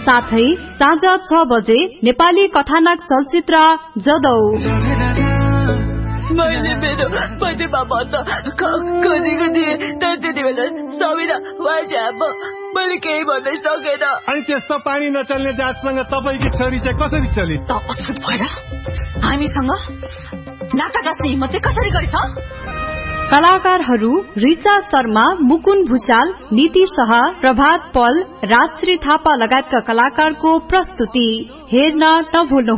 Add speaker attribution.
Speaker 1: साथै साँझ 6 बजे नेपाली कथानक चलचित्र जदौ।
Speaker 2: मैले मेरो पतिमा भन्दा खोजेको थिएँ, तर त्यति बेला सबिना मैले केही भन्दै सकेन।
Speaker 3: अनि त्यस्तो पानी नचल्ने जातसँग तपाईँकी छोरी चाहिँ कसरी चली?
Speaker 2: त अछुट भएर हामीसँग नाता गाँच्ने हिम्मत चाहिँ कसरी गरिस?
Speaker 1: कलाकारहरू रिचा शर्मा, मुकुन भुषाल, नीति शाह, प्रभात पल, राजश्री थापा लगायतका कलाकारको प्रस्तुति हेर्न नभुल्नु।